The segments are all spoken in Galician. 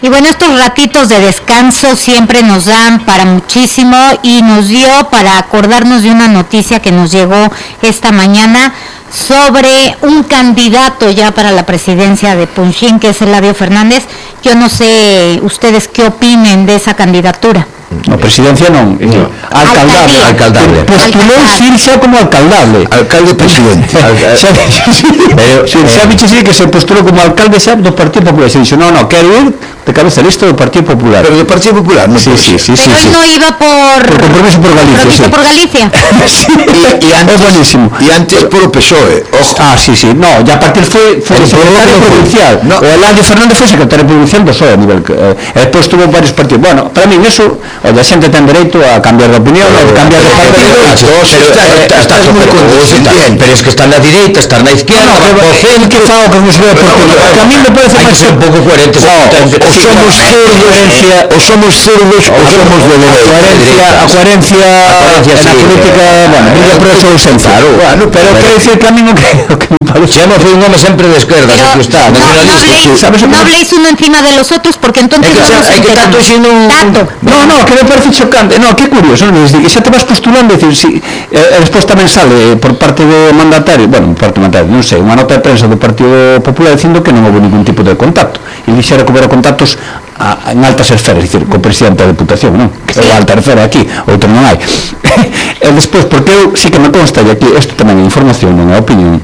Y bueno, estos ratitos de descanso siempre nos dan para muchísimo y nos dio para acordarnos de una noticia que nos llegó esta mañana sobre un candidato ya para la presidencia de Punxín, que es Eladio Fernández. Yo no sé ustedes qué opinen de esa candidatura. No, presidencia non, alcaldable. Postulou xa como alcaldable. Alcalde presidente. Pero xa biche que se postulou como alcalde xa do Partido Popular. Se dixo, no, quero ir de cabeza lista do Partido Popular. Pero do Partido Popular, non? Sí. Pero él no iba por compromiso por Galicia. Por Galicia. E antes, buenísimo. E antes por o PSOE. Ojo. Sí. No, ya a partir foi secretario provincial. O Eladio Fernández foi secretario provincial do PSOE a nivel. Despois tuvo varios partidos. Bueno, para mí eso, a xente ten dereito a cambiar de opinión, a cambiar de partido. Estás moi condescendiente. Pero es que está na direita, está na izquierda. Vocen que fago que non se ve oportuno. A mí me parece hai que ser un pouco coherente. O somos zurdos ou somos de dereita. A coherencia na política, bueno, vive por eso claro. Pero quero dicir que a mí o que me parece. Chema foi un home sempre de esquerda, que está nacionalista. No habléis uno encima de los otros porque entonces hai que tanto sino No, que me parece chocante. No, que curioso, non? Desde que xa te vas postulando, decir, si despois tamén sale por parte do mandatario, non sei, unha nota de prensa do Partido Popular dicindo que non houve ningún tipo de contacto. E dixera que houbera contactos en altas esferas, dicir, co presidente da Deputación, non? Que é a alta esfera aquí, outro non hai. E despois, porque eu sí que me consta, e aquí isto tamén é información, non é opinión,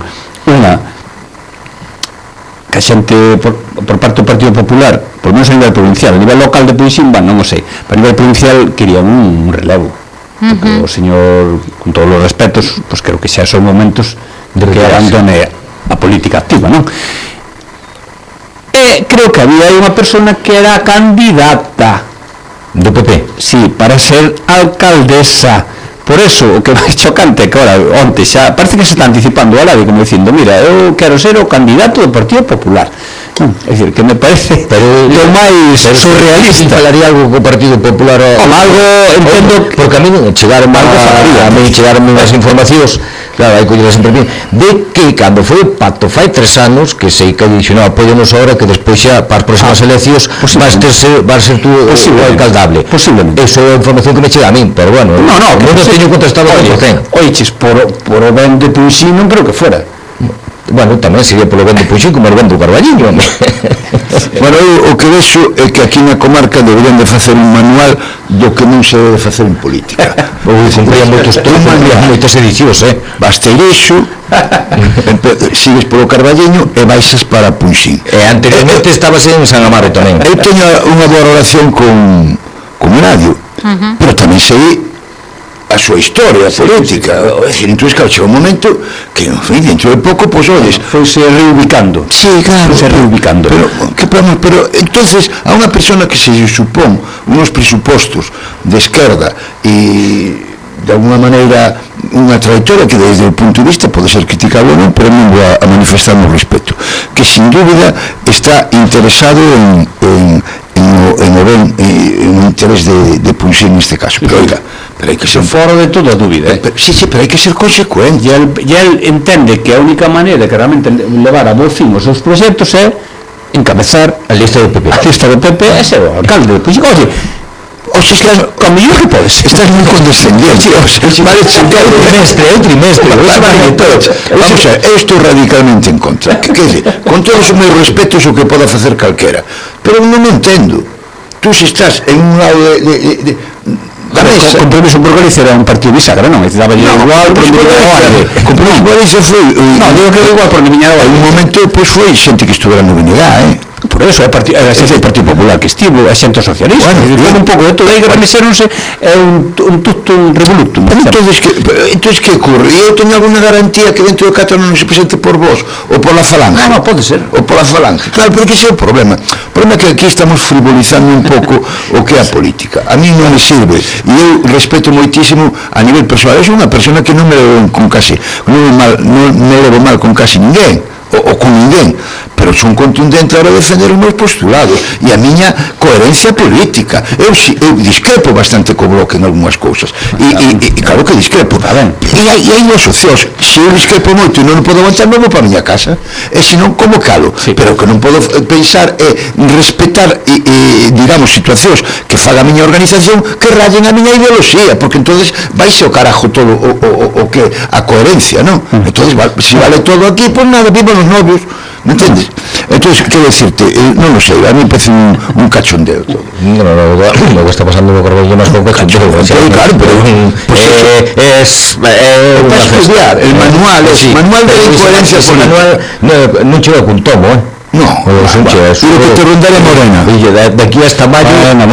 que a xente por parte do Partido Popular, por menos a nivel provincial, a nivel local de Punxín, non o sei, pero a nivel provincial querían un relevo, porque o señor, con todos os respetos, pues creo que xa son momentos de que abandone a política activa, non? E creo que había unha persona que era candidata do PP, sí, para ser alcaldesa. Por eso, o que é chocante é que ahora, onte xa, parece que se está anticipando a Eladio, como dicindo, mira, eu quero ser o candidato do Partido Popular. É dicir, que me parece o máis surrealista. Falaría algo co Partido Popular algo, entendo, porque a mí chegaron unhas informacións, claro, hai colleras sempre bien, de que cando foi o pacto fai 3 anos, que sei que dixo, non, apóyanos ahora, que despois xa para as próximas eleccións vas ser tú o alcaldable. Posiblemente. Eso é a información que me chega a min, pero bueno, non teño contestado a información. Oiches, por o ben de Punxín non creo que fuera. Bueno, tamén sería polo ben de Punxín como o ben do Carballiño. Bueno, o que vexo é que aquí na comarca deberían de facer un manual do que non se debe facer en política. Cumplían moitos trumos, moitas edicións, Basteirexo, sigues polo Carballiño e baixas para Punxín. E anteriormente estabas en San Amaro tamén. Eu teño unha boa relación con Eladio, pero tamén sei a súa historia política. Entón, claro, chega un momento que, dentro de pouco, pois, olles, foise reubicando. Sí, claro. Foise reubicando. Pero, entonces, a unha persona que se supón unos presupostos de esquerda e, de alguna maneira, unha trayectoria que, desde o punto de vista, pode ser criticable ou non, pero non vou a manifestar o respeto, que, sin dúbida, está interesado en o interés de Punxín neste caso. Pero, oiga, pero hai que ser fora de toda dúbida, sí, pero hai que ser consecuente. E el entende que a única maneira que realmente levar a bo fin os seus proxectos é encabezar a lista do PP. A lista do PP é ser o alcalde. Pois, Oxe, es que con mellor que podes. Estás moi condescendiente. Vale, un trimestre. Vamos a ver, eu estou radicalmente en contra. Que dice, con todos os meus respetos o que poda facer calquera. Pero non entendo. Tú se estás en un lado de Compromiso por Galicia era un partido bisagra, non? Daba igual por Compromiso por Galicia foi... Non, digo que igual por Miña en un momento, pois, foi xente que estuvera no BNG, por eso, era xente do Partido Popular que estivo, a xente socialista, un pouco de todo, aí que remexeronse un tutum revolutum. Entón, que ocurre? Eu teño alguna garantía que dentro de 4 anos non se presente por vos, ou por la Falange? Non, pode ser. Ou por la Falange. Claro, pero que ese é o problema. O problema é que aquí estamos frivolizando un pouco o que é a política. A mí non me sirve, e eu respeto moitísimo a nivel persoal. Eu sou unha persona que non me levo con casi, non me levo mal con casi ninguén. ou con ninguén, pero son contundente a hora de defender os meus postulados e a miña coherencia política. Eu discrepo bastante co Bloque en algunhas cousas e claro que discrepo, e hai dos socios, se eu discrepo moito e non podo aguantar, non vou para a miña casa, e senón como calo, pero que non podo pensar é respetar digamos situacións que faga a miña organización que rayen a miña ideoloxía, porque entonces vaise o carajo todo o que a coherencia, non? Entonces se vale todo aquí, pues nada, vivan os novios, ¿me entiendes? Entonces, quero decirte, non lo sei, a mí me parece un cachondeo todo. Lo que está pasando no Carballo máis con cachondeo. Claro, pero es para estudiar, el manual de incoherencia política. Non chega cun tomo, No, lo que te rondaré Morena. De aquí hasta mayo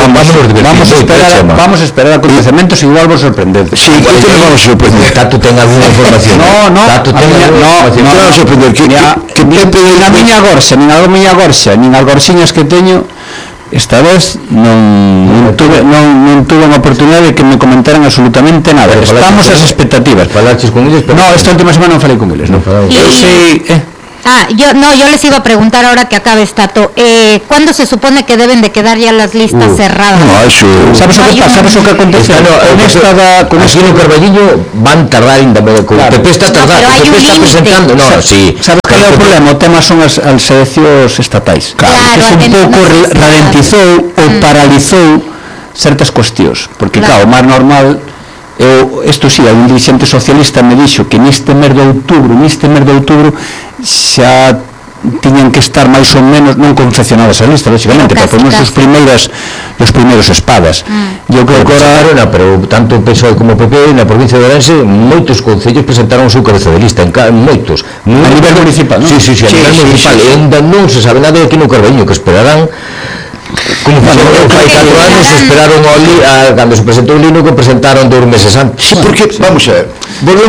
vamos a esperar acontecementos e igual vos sorprendentes. Sí, igual te vamos a sorprender. Tato ten alguna información. No, vamos a sorprender que na miña gorxa, nin as gorxiñas que teño, esta vez non tuve unha oportunidade de que me comentaran absolutamente nada. Estamos ás expectativas. Falaches con eles? No, esta última semana non falei con eles. Eu sei... yo les iba a preguntar ahora que acabe Tato, ¿cuándo se supone que deben de quedar ya las listas cerradas? No, eso... ¿Sabes o que acontece? Con esta no Carballiño van tardar ainda con o PP está tardando, o PP está presentando, sabes que é o problema? O tema son as eleccións estatais, que un pouco ralentizou ou paralizou certas cuestións, porque claro, o máis normal isto si, un dirigente socialista me dixo que neste mes de outubro xa tiñan que estar máis ou menos non confeccionadas as listas, lógicamente, para poner os primeiros espadas. Eu creo que agora, pero tanto PSOE como PP na provincia de Ourense, moitos concellos presentaron o seu cabeza de lista, moitos. A nivel municipal, non? Sí, a nivel municipal. Ainda non se sabe nada aquí no Carballiño, que esperarán como fai 4 anos esperaron cando se presentou o Lino que presentaron 2 meses antes. Sí, porque, vamos a ver,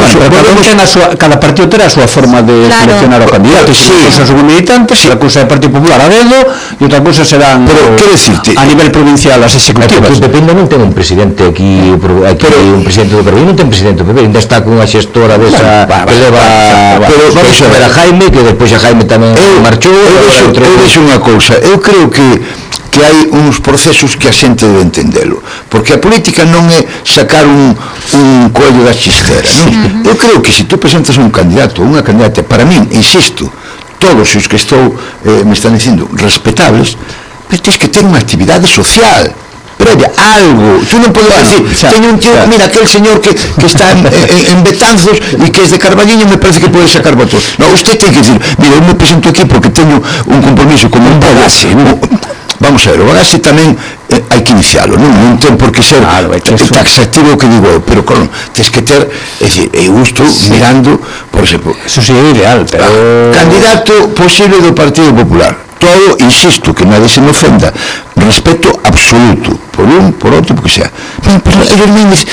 cada partido terá a súa forma de seleccionar o candidato. Son os militantes, a cousa do Partido Popular a dedo e outra cousa serán a nivel provincial as executivas. Depende, non ten un presidente aquí un presidente do Carballiño, non ten presidente do PP, ainda está con unha xestora desa que leva a Jaime, que despois a Jaime tamén marchou. Eu vexo unha cousa, eu creo que hai uns procesos que a xente debe entendelo, porque a política non é sacar un coello da chistera, non? Eu creo que se tú presentas un candidato ou unha candidata, para min, insisto, todos os que me están dicindo respetables, pero tens que ter unha actividade social previa, algo. Tú non podes decir, teño un tío, mira, aquel señor que está en Betanzos e que é de Carballiño, me parece que pode sacar votos. No, usted ten que decir, mira, eu me presento aquí porque teño un compromiso como un bagaxe. Vamos a ver, o bagaxe tamén hai que inicialo, non ten por que ser taxativo o que digo eu, pero claro, tens que ter, é dicir, eu estou mirando, por exemplo, eso sería ideal, pero candidato posible do Partido Popular, todo, insisto, que nadie se me ofenda, respeto absoluto, por un, por outro, porque sea, pero ellos me dicen,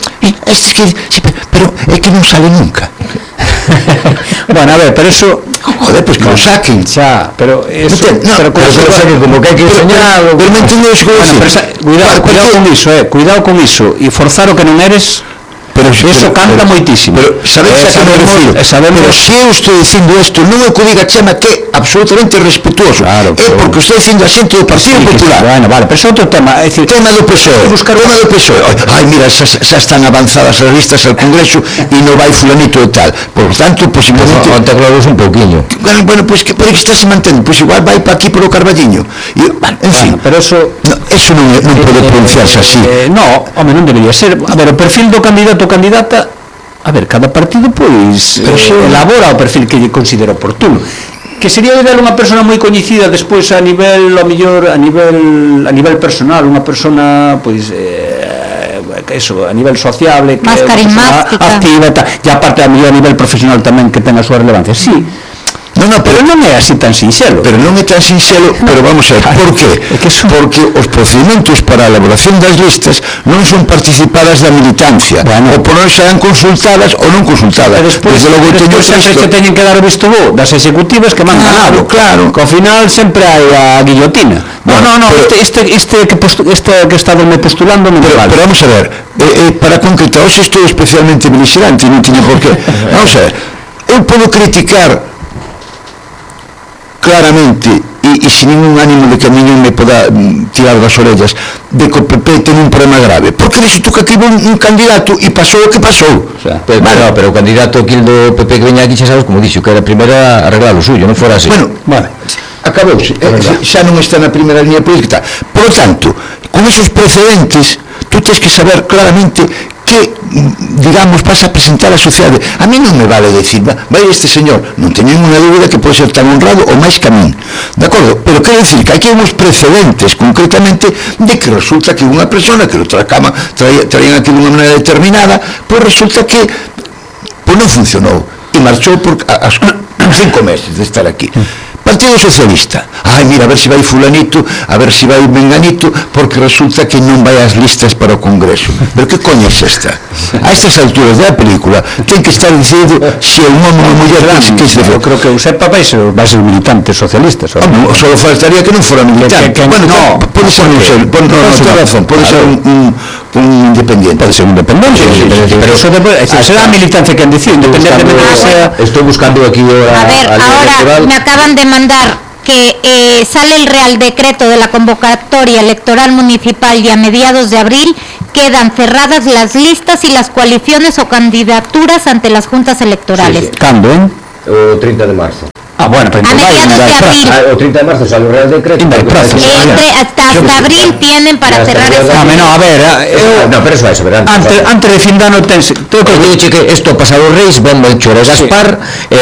pero é que non sale nunca. Bueno, a ver, pero eso... Joder, pues que lo saquen. Xa, pero eso... pero que lo saquen como que hai que enseñar... Pero me entendes que cuidado con iso, e forzar o que non eres... Pero eso canta moitísimo. Pero sabemos a que me refiro. Pero se eu estou dicindo isto, non é que diga Chema que é absolutamente respetuoso. É porque estou dicindo a xente do Partido Popular. Bueno, vale, pero é outro tema. É dicir, tema do PSOE. Ai, mira, xa están avanzadas as listas al Congreso e non vai fulanito e tal. Por lo tanto, posiblemente... Contéclaros un pouquiño. Bueno, pues que pode que está se mantendo. Pois igual vai para aquí polo Carballiño. En fin. Pero eso non pode pronunciarse así. No, home, non debería ser. A ver, o perfil do candidato candidata, a ver, cada partido pois elabora o perfil que lle considera oportuno, que sería ideal unha persona moi coñecida despois a nivel personal, unha persona pois eso, a nivel sociable, máis carismática, activa, e aparte a nivel profesional tamén que ten a súa relevancia. Sí, pero non é así tan sinxelo. Pero non é tan sinxelo, pero vamos a ver, por qué? Porque os procedimentos para a elaboración das listas non son participadas da militancia, ou por non serán consultadas ou non consultadas. Desde logo sempre que teñen que dar o visto bo das executivas que mandan algo, claro, que ao final sempre hai a guillotina. No, este que está me postulando non vale. Pero vamos a ver, para concretar, hoxe estou especialmente beligerante, non tiño por qué. Vamos a ver, eu podo criticar claramente e sin ningún ánimo de que a mí non me poda tirar das orellas de que o PP ten un problema grave, porque resultou que aquí un candidato e pasou o que pasou. Pero o candidato aquí do PP que veña aquí xa sabes como dixo, que era primeiro a arreglar o suyo, non fora así. Bueno, acabouse, xa non está na primeira línea política. Por lo tanto, con esos precedentes tú tens que saber claramente que, digamos, vas a presentar a sociedade. A mí non me vale decir, vai este señor, non teño ninguna dúbida que pode ser tan honrado ou máis que a min, de acordo? Pero quero decir que hai que uns precedentes concretamente de que resulta que unha persona que lo traían aquí dunha maneira determinada, pois resulta que non funcionou e marchou por 5 meses de estar aquí. Partido Socialista, mira, a ver se vai fulanito, a ver se vai menganito, porque resulta que non vai ás listas para o Congreso. Pero que coño é esta? A estas alturas da película ten que estar dicindo se un home ou muller que se eu creo que o Sepa vai ser militante socialista. Só faltaría que non fora militante. Bueno, pode ser un independiente. Pode ser un independiente, pero eso será militante que han dicido, independientemente que sea... Estoy buscando aquí a ver, ahora me acaban de mandar que sale el Real Decreto de la convocatoria electoral municipal y a mediados de abril quedan cerradas las listas y las coaliciones o candidaturas ante las juntas electorales. ¿Cuándo? O 30 de marzo. Bueno, a mediados de abril. O 30 de marzo sale el Real Decreto. Hasta abril tienen para cerrar esa. No, pero eso verán. Antes de fin de ano tense. Creo que esto pasado Reis, ben Melchor e Gaspar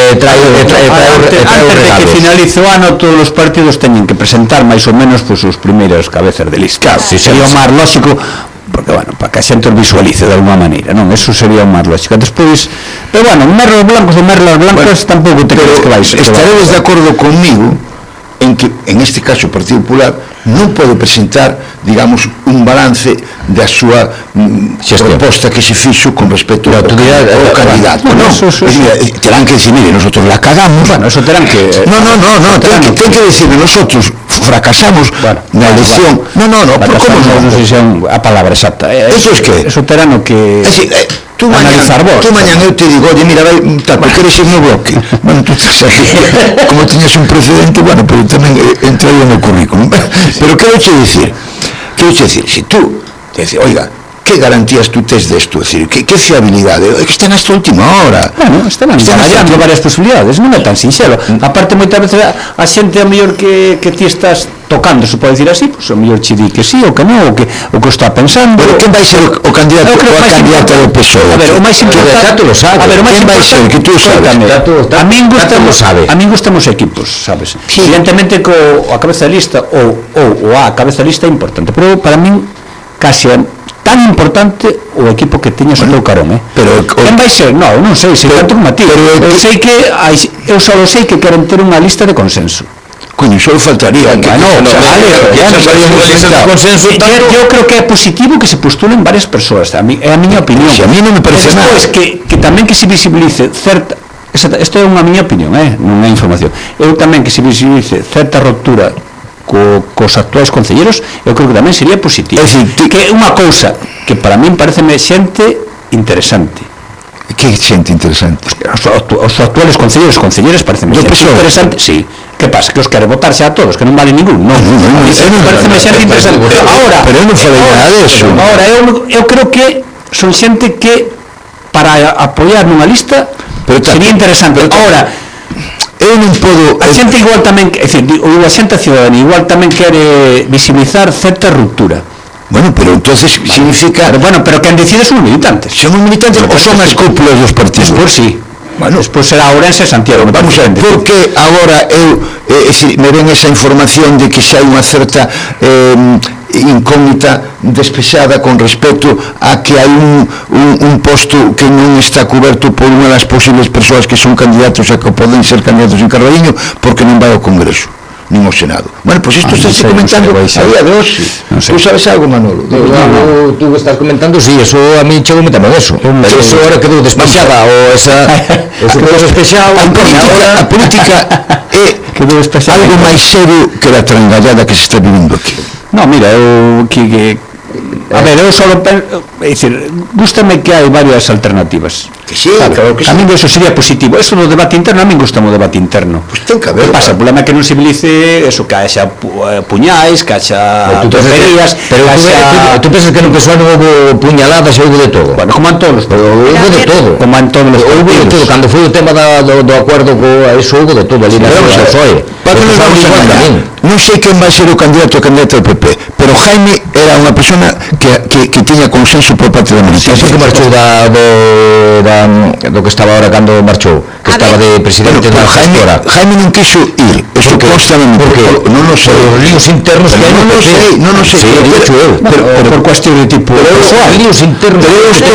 antes de que finalice o ano todos os partidos teñen que presentar máis ou menos os primeiras cabezas de lista. Sería o máis lógico, porque, para que a xente os visualice de alguma maneira, non? Eso sería o máis lógico. Despois, pero, merlos blancos ou merlas blancas tampouco te crees que vais. Estaredes de acordo conmigo en que, en este caso, o Partido Popular non pode presentar, digamos, un balance da súa proposta que se fixo con respecto ao candidato. Terán que decir, mire, nosotros la cagamos. Eso terán que... ten que decir, nosotros fracasamos na elección. Non sei se é a palabra exacta. Eso es que... Eso terán o que... Tú mañana eu te digo, oye, mira, porque queres ir no bloque. Tú estás aquí, como teñas un precedente, pero tamén entra aí no currículum. Pero quero decir, si tú te dices, oiga, que garantías tú tes desto? Es decir, que fiabilidade? É que están hasta a última hora. Están hallando varias posibilidades, non é tan sinxelo. Aparte, moitas veces a xente a mellor que ti estás tocando, se pode dicir así, pois o mellor che di que sí ou que non, o que está pensando. Pero quen vai ser o candidato ou a candidata do PSOE? A ver, o máis importante lo sabe. A ver, o máis vai ser que tú sabes. A min gustan os equipos, sabes? Evidentemente que a cabeza de lista ou a cabeza de lista é importante, pero para min case tan importante o equipo que tiñas o teu carón, pero quen vai ser? Non sei, sei tanto como a ti, eu sei que eu só sei que queren ter unha lista de consenso. Coño, só faltaría eu creo que é positivo que se postulen varias persoas, é a miña opinión. A mí non me parece nada. Que tamén que se visibilice certa, isto é unha miña opinión, non é información, eu tamén que se visibilice certa ruptura cos actuais concelleros, eu creo que tamén sería positivo. É dicir, que é unha cousa que para min pareceme xente interesante. Que xente interesante? Os actuales concelleros pareceme xente interesante, sí. Que pasa? Que os quere votar xa a todos, que non vale ningún. Non, pareceme xente interesante. Pero eu non falei nada deso. Ahora, eu creo que son xente que para apoiar nunha lista sería interesante. Ahora, eu non podo... A xente igual tamén, é dicir, a xente ciudadana igual tamén quere visibilizar certa ruptura. Pero entonces significa... Pero quen decide son os militantes. Son os militantes ou son as cúpulas dos partidos? Despois sí. Despois será Ourense e Santiago. Vamos a ver, porque agora me ven esa información de que xa hai unha certa incógnita despexada con respecto a que hai un posto que non está coberto por unha das posibles persoas que son candidatos e que poden ser candidatos en Carballiño porque non vai ao Congreso nin ao Senado. Pois isto está comentando a día de hoxe. Tú sabes algo, Manolo? Tú estás comentando, sí, eso a mí chegoume tamén eso. Pero eso ahora quedou despexada ou eso quedou despexado. A política é algo máis serio que a trangallada que se está vivindo aquí. Non, mira, eu que A ver, eu solo é dicir, gústame que hai varias alternativas. Que sí, claro que sí. A mí eso sería positivo. Eso do debate interno, a mí gustame o debate interno. Pues ten que haber. Que pasa? O problema é que non se utilice eso, que haxa puñais, que haxa tonterías, pero tú pensas que no persoal non houve puñaladas e houve de todo. Bueno, como en todos, houve de todo. Como en todos os houve de todo. Cando foi o tema do acordo co eso houve de todo ali na PSOE. Para que nos vamos a engañar, non sei quen vai ser o candidato do PP, pero Jaime era unha persona que tiña consenso por parte da militancia. Sí, que marchou do que estaba ahora cando marchou, que estaba de presidente da gestora. Jaime non quiso ir, eso consta en porque non lo sei, os líos internos que hai non lo sei, pero por cuestión de tipo líos internos.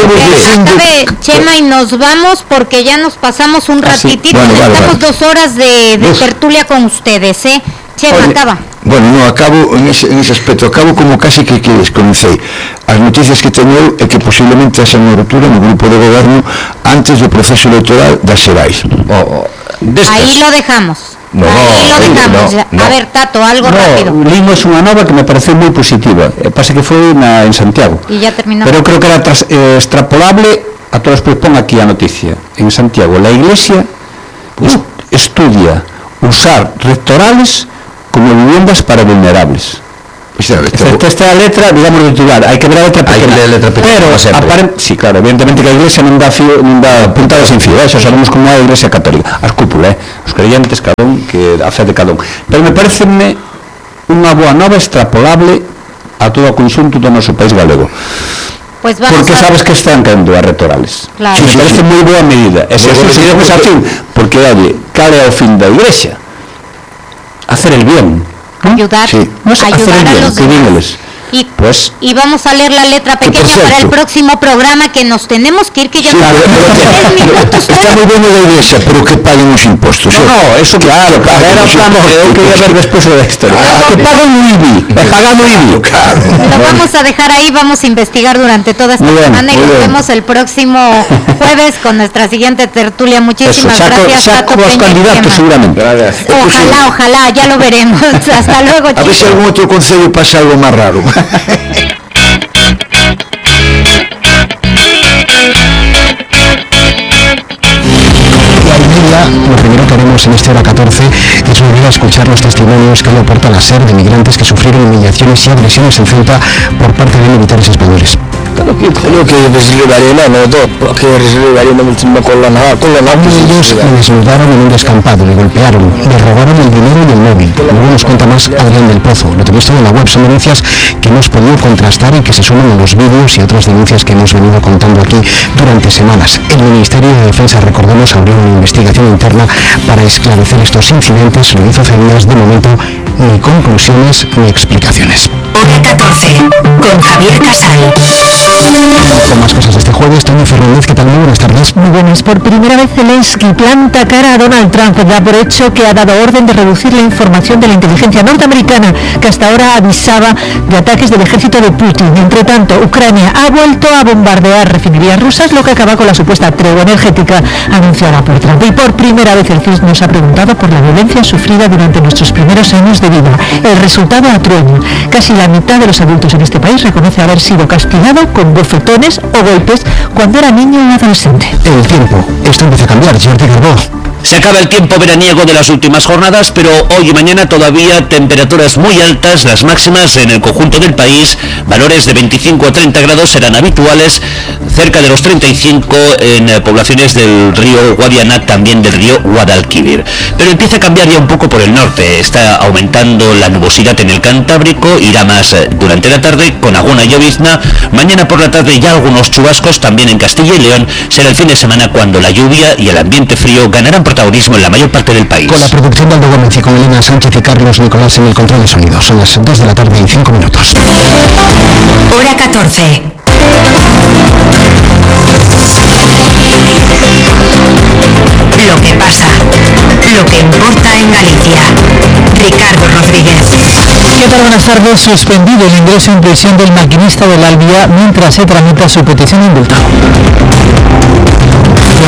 Chema, y nos vamos porque ya nos pasamos un ratitito, estamos 2 horas de tertulia con ustedes, Chema, acaba. Bueno, no, acabo en ese aspecto, acabo como casi que desconocei. As noticias que teño eu é que posiblemente haxa unha ruptura no grupo de goberno antes do proceso electoral das Xerais. Ahí lo dejamos. A ver, Tato, algo rápido. Limos unha nova que me pareceu moi positiva. Pasa que foi en Santiago. Y ya terminó. Pero creo que era extrapolable a todos, pues pon aquí a noticia. En Santiago, la Iglesia estudia usar rectorales como viviendas para vulnerables. Esta es la letra, digamos, de titular. Hay que ver la letra pequeña. Pero, sí, claro, evidentemente que a Iglesia non dá puntada sin fío, xa sabemos como é a Iglesia Católica, as cúpulas, os creyentes, cada un, que a fe de cada un. Pero me parece unha boa nova extrapolable a todo o conxunto do noso país galego. Pues porque sabes que están caindo as rectorales. Claro. Me parece moi boa medida. E se conseguimos a fin, porque, oye, cal é o fin da Iglesia? Hacer el bien. Ayudar, ayudar a los demás. Y vamos a leer la letra pequeña para el próximo programa, que nos tenemos que ir, que ya está muy bueno la Iglesia, pero que paguen los impuestos. No, eso claro, era un plan que quería ver después de la historia. Que paguen IBI, pagando IBI. Lo vamos a dejar ahí, vamos a investigar durante toda esta semana y nos vemos el próximo jueves con nuestra siguiente tertulia. Muchísimas gracias, Tato Peña. Candidatos seguramente. Ojalá, ya lo veremos. Hasta luego, chicos. A ver si algún otro consejo pasa algo más raro. Lo primero que haremos en esta hora 14 es volver a escuchar los testimonios que hoy aporta la SER de migrantes que sufrieron humillaciones y agresiones en Ceuta por parte de militares españoles. Creo que ellos le desnudaron en un descampado, le golpearon, le robaron el dinero y el móvil. Luego nos cuenta más Adrián del Pozo. Lo tenéis todo en la web, son denuncias que hemos podido contrastar y que se suman a los vídeos y otras denuncias que hemos venido contando aquí durante semanas. El Ministerio de Defensa, recordemos, abrió una investigación interna para esclarecer estos incidentes. Lo hizo hace días, de momento ni conclusiones ni explicaciones. Hora 14, con Javier Casal. Con más cosas de este jueves, Tania Fernández, ¿qué tal? Muy buenas tardes. Muy buenas. Por primera vez Zelensky planta cara a Donald Trump, da por hecho que ha dado orden de reducir la información de la inteligencia norteamericana, que hasta ahora avisaba de ataques del ejército de Putin. Entre tanto, Ucrania ha vuelto a bombardear refinerías rusas, lo que acaba con la supuesta tregua energética anunciada por Trump. Y por primera vez el CIS nos ha preguntado por la violencia sufrida durante nuestros primeros años de vida. El resultado atrueña. Casi la mitad de los adultos en este país reconoce haber sido castigado con bofetones o golpes cuando era niño o adolescente. El tiempo. Esto empieza a cambiar, Jordi Garbó. Se acaba el tiempo veraniego de las últimas jornadas, pero hoy y mañana todavía temperaturas muy altas, las máximas en el conjunto del país, valores de 25 a 30 grados serán habituales, cerca de los 35 en poblaciones del río Guadiana, también del río Guadalquivir. Pero empieza a cambiar ya un poco por el norte, está aumentando la nubosidad en el Cantábrico, irá más durante la tarde con alguna llovizna, mañana por la tarde ya algunos chubascos también en Castilla y León, será el fin de semana cuando la lluvia y el ambiente frío ganarán protagonismo en la mayor parte del país. Con la producción de Aldo Gómez y con Elena Sánchez y Carlos Nicolás en el control de sonido. Son las 2 de la tarde y 5 minutos. Hora 14. Lo que pasa, lo que importa en Galicia. Ricardo Rodríguez. ¿Qué tal? Buenas tardes. Suspendido el ingreso en prisión del maquinista del Albia mientras se tramita su petición de indulto.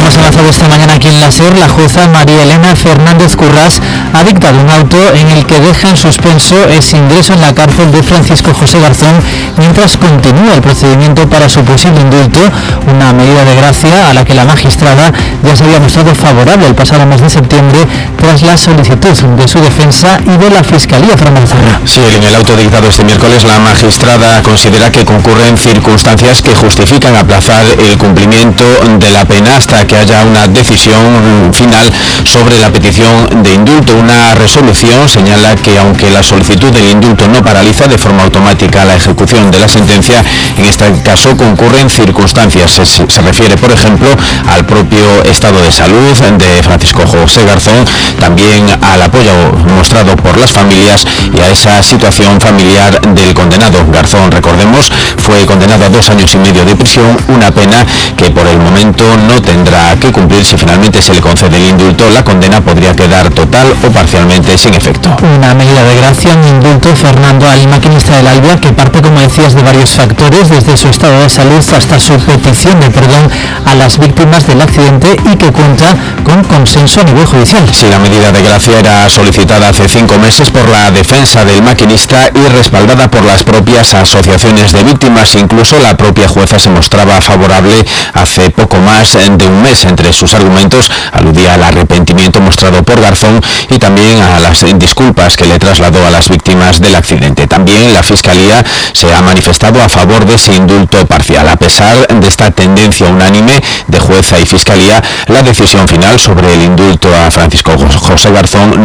hemos avanzado esta mañana aquí en la SER, la jueza María Elena Fernández Currás ha dictado un auto en el que deja en suspenso ese ingreso en la cárcel de Francisco José Garzón mientras continúa el procedimiento para su posible indulto, una medida de gracia a la que la magistrada ya se había mostrado favorable el pasado mes de septiembre tras la solicitud de su defensa y de la Fiscalía. Fernando Cerra. Sí, en el auto dictado este miércoles la magistrada considera que concurren circunstancias que justifican aplazar el cumplimiento de la pena hasta que haya una decisión final sobre la petición de indulto. Una resolución señala que aunque la solicitud del indulto no paraliza de forma automática la ejecución de la sentencia, en este caso concurren circunstancias. Se refiere, por ejemplo, al propio estado de salud de Francisco José Garzón, también al apoyo mostrado por las familias y a esa situación familiar del condenado. Garzón, recordemos, fue condenado a 2 años y medio de prisión, una pena que por el momento no tendrá que cumplir. Si finalmente se le concede el indulto, la condena podría quedar total o parcialmente sin efecto. Una medida de gracia, un indulto, Fernando, al maquinista del Albia, que parte, como decías, de varios factores, desde su estado de salud hasta su petición de perdón a las víctimas del accidente y que cuenta con consenso a nivel judicial. Sí, la medida de gracia era solicitada hace 5 meses por la defensa del maquinista y respaldada por las propias asociaciones de víctimas. Incluso la propia jueza se mostraba favorable hace poco más de un mes. Entre sus argumentos aludía al arrepentimiento mostrado por Garzón y también a las disculpas que le trasladó a las víctimas del accidente. También la Fiscalía se ha manifestado a favor de ese indulto parcial. A pesar de esta tendencia unánime de jueza y Fiscalía, la decisión final sobre el indulto a Francisco José Garzón